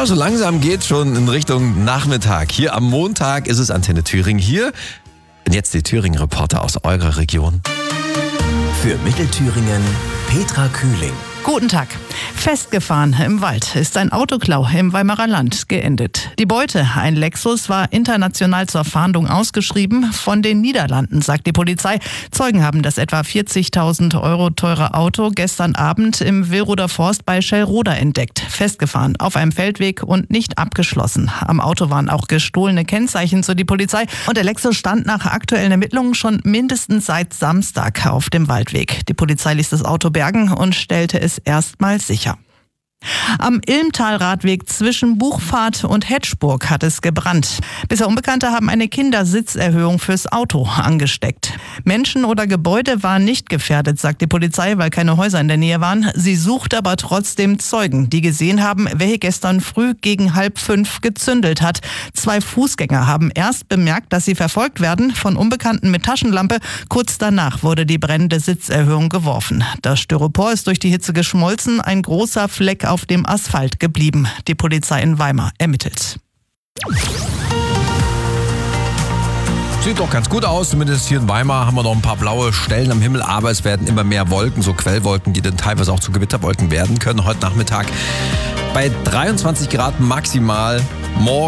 Ja, so langsam geht's schon in Richtung Nachmittag. Hier am Montag ist es Antenne Thüringen. Hier sind jetzt die Thüringen-Reporter aus eurer Region. Für Mittelthüringen Petra Kühling. Guten Tag. Festgefahren im Wald ist ein Autoklau im Weimarer Land geendet. Die Beute, ein Lexus, war international zur Fahndung ausgeschrieben von den Niederlanden, sagt die Polizei. Zeugen haben das etwa 40.000 Euro teure Auto gestern Abend im Willroder Forst bei Schellroda entdeckt. Festgefahren auf einem Feldweg und nicht abgeschlossen. Am Auto waren auch gestohlene Kennzeichen, so die Polizei. Und der Lexus stand nach aktuellen Ermittlungen schon mindestens seit Samstag auf dem Waldweg. Die Polizei ließ das Auto bergen und stellte es erstmal sicher. Am Ilmtal-Radweg zwischen Buchfahrt und Hetschburg hat es gebrannt. Bisher Unbekannte haben eine Kindersitzerhöhung fürs Auto angesteckt. Menschen oder Gebäude waren nicht gefährdet, sagt die Polizei, weil keine Häuser in der Nähe waren. Sie sucht aber trotzdem Zeugen, die gesehen haben, wer hier gestern früh gegen 4:30 gezündelt hat. 2 Fußgänger haben erst bemerkt, dass sie verfolgt werden von Unbekannten mit Taschenlampe. Kurz danach wurde die brennende Sitzerhöhung geworfen. Das Styropor ist durch die Hitze geschmolzen, ein großer Fleck auf dem Asphalt geblieben. Die Polizei in Weimar ermittelt. Sieht doch ganz gut aus, zumindest hier in Weimar haben wir noch ein paar blaue Stellen am Himmel, aber es werden immer mehr Wolken, so Quellwolken, die dann teilweise auch zu Gewitterwolken werden können. Heute Nachmittag bei 23 Grad maximal. Morgen